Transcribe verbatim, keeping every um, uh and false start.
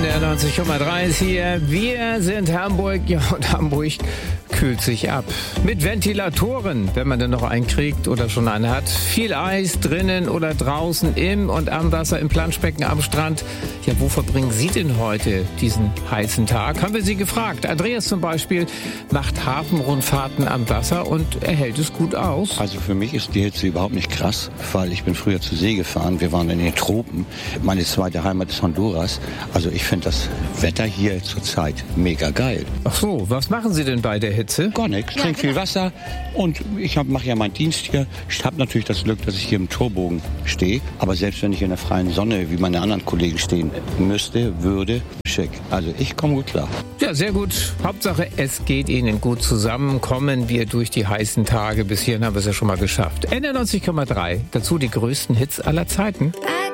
N R neunzig Komma drei ist hier. Wir sind Hamburg, ja, und Hamburg kühlt sich ab. Mit Ventilatoren, wenn man denn noch einen kriegt oder schon einen hat. Viel Eis drinnen oder draußen im und am Wasser, im Planschbecken, am Strand. Ja, wo verbringen Sie denn heute diesen heißen Tag? Haben wir Sie gefragt. Andreas zum Beispiel macht Hafenrundfahrten am Wasser und er hält es gut aus. Also für mich ist die Hitze überhaupt nicht krass, weil ich bin früher zur See gefahren. Wir waren in den Tropen. Meine zweite Heimat ist Honduras. Also ich finde das Wetter hier zurzeit mega geil. Ach so, was machen Sie denn bei der Hitze? Gar nichts. Ich trinke viel Wasser und ich mache ja meinen Dienst hier. Ich habe natürlich das Glück, dass ich hier im Torbogen stehe. Aber selbst wenn ich in der freien Sonne, wie meine anderen Kollegen stehen müsste, würde, schick. Also ich komme gut klar. Ja, sehr gut. Hauptsache, es geht Ihnen gut zusammen. Kommen wir durch die heißen Tage. Bis hierhin haben wir es ja schon mal geschafft. N R neunzig Komma drei. Dazu die größten Hits aller Zeiten. I